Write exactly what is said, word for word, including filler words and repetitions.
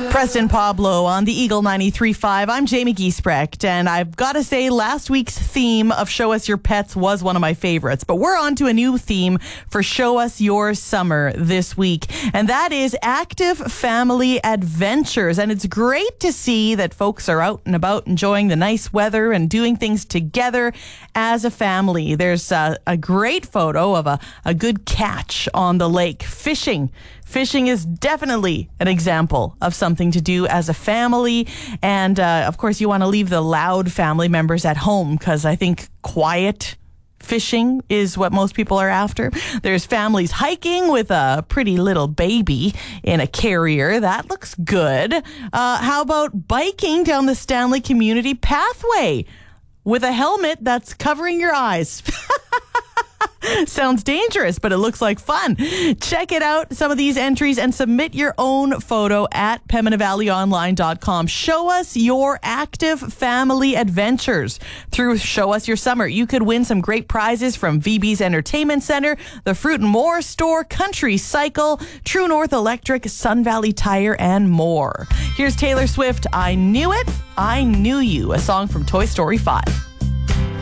Preston Pablo on the Eagle ninety-three point five. I'm Jamie Giesbrecht, and I've got to say last week's theme of Show Us Your Pets was one of my favorites, but we're on to a new theme for Show Us Your Summer this week, and that is active family adventures. And it's great to see that folks are out and about enjoying the nice weather and doing things together as a family. There's a, a great photo of a, a good catch on the lake. Fishing. Fishing is definitely an example of something to do as a family. And, uh, of course, you want to leave the loud family members at home because I think quiet fishing is what most people are after. There's families hiking with a pretty little baby in a carrier. That looks good. Uh, how about biking down the Stanley Community Pathway with a helmet that's covering your eyes? Sounds dangerous, but it looks like fun. Check it out, some of these entries, and submit your own photo at pembina valley online dot com. Show us your active family adventures through Show Us Your Summer. You could win some great prizes from V B's Entertainment Center, the Fruit and More Store, Country Cycle, True North Electric, Sun Valley Tire, and more. Here's Taylor Swift, I Knew It, I Knew You, a song from Toy Story five.